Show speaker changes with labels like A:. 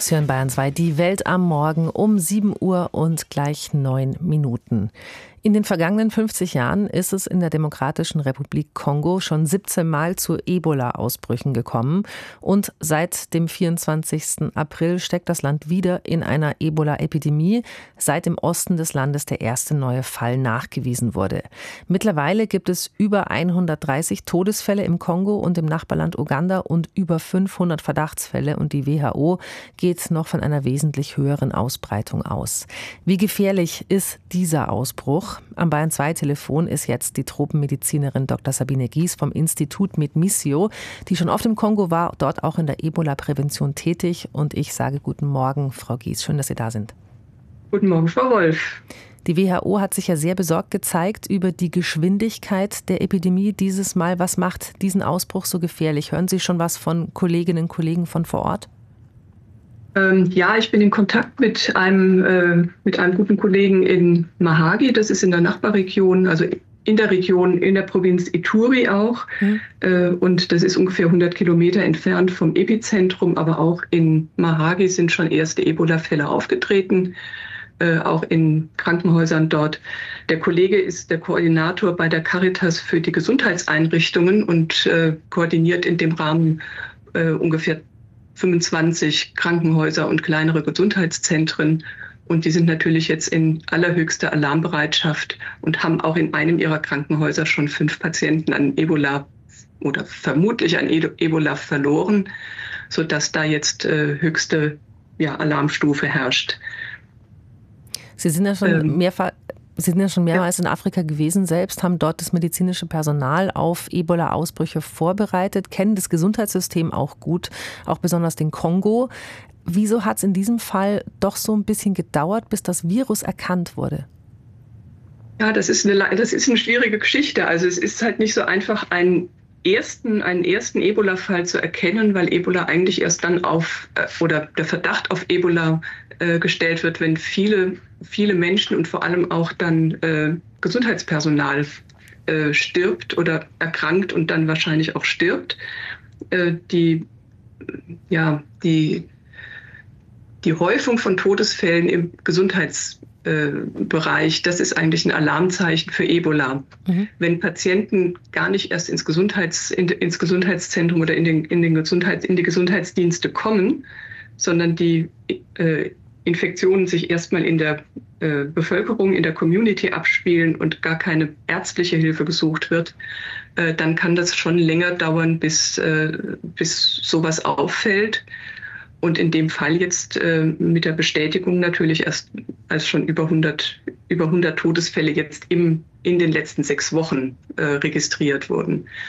A: Sie hören Bayern 2, die Welt am Morgen um 7 Uhr und gleich 9 Minuten. In den vergangenen 50 Jahren ist es in der Demokratischen Republik Kongo schon 17 Mal zu Ebola-Ausbrüchen gekommen. Und seit dem 24. April steckt das Land wieder in einer Ebola-Epidemie, seit im Osten des Landes der erste neue Fall nachgewiesen wurde. Mittlerweile gibt es über 130 Todesfälle im Kongo und im Nachbarland Uganda und über 500 Verdachtsfälle. Und die WHO geht noch von einer wesentlich höheren Ausbreitung aus. Wie gefährlich ist dieser Ausbruch? Am Bayern 2 Telefon ist jetzt die Tropenmedizinerin Dr. Sabine Gies vom Institut MedMissio, die schon oft im Kongo war, dort auch in der Ebola-Prävention tätig. Und ich sage guten Morgen, Frau Gies. Schön, dass Sie da sind.
B: Guten Morgen, Frau Wolf.
A: Die WHO hat sich ja sehr besorgt gezeigt über die Geschwindigkeit der Epidemie dieses Mal. Was macht diesen Ausbruch so gefährlich? Hören Sie schon was von Kolleginnen und Kollegen von vor Ort?
B: Ja, ich bin in Kontakt mit einem guten Kollegen in Mahagi. Das ist in der Nachbarregion, also in der Region, in der Provinz Ituri auch. Und das ist ungefähr 100 Kilometer entfernt vom Epizentrum. Aber auch in Mahagi sind schon erste Ebola-Fälle aufgetreten, auch in Krankenhäusern dort. Der Kollege ist der Koordinator bei der Caritas für die Gesundheitseinrichtungen und koordiniert in dem Rahmen ungefähr 25 Krankenhäuser und kleinere Gesundheitszentren. Und die sind natürlich jetzt in allerhöchster Alarmbereitschaft und haben auch in einem ihrer Krankenhäuser schon 5 Patienten an Ebola oder vermutlich an Ebola verloren, sodass da jetzt höchste Alarmstufe herrscht.
A: Sie sind ja schon mehrmals in Afrika gewesen selbst, haben dort das medizinische Personal auf Ebola-Ausbrüche vorbereitet, kennen das Gesundheitssystem auch gut, auch besonders den Kongo. Wieso hat es in diesem Fall doch so ein bisschen gedauert, bis das Virus erkannt wurde?
B: Ja, das ist eine schwierige Geschichte. Also es ist halt nicht so einfach, einen ersten Ebola-Fall zu erkennen, weil Ebola eigentlich erst dann oder der Verdacht auf Ebola gestellt wird, wenn viele Menschen und vor allem auch dann Gesundheitspersonal stirbt oder erkrankt und dann wahrscheinlich auch stirbt. Die Häufung von Todesfällen im Gesundheitsbereich, das ist eigentlich ein Alarmzeichen für Ebola. Mhm. Wenn Patienten gar nicht erst ins Gesundheitszentrum oder in die Gesundheitsdienste kommen, sondern die Infektionen sich erstmal in der Bevölkerung, in der Community abspielen und gar keine ärztliche Hilfe gesucht wird, dann kann das schon länger dauern, bis sowas auffällt. Und in dem Fall jetzt mit der Bestätigung natürlich erst, als schon über 100 Todesfälle jetzt in den letzten 6 Wochen registriert wurden.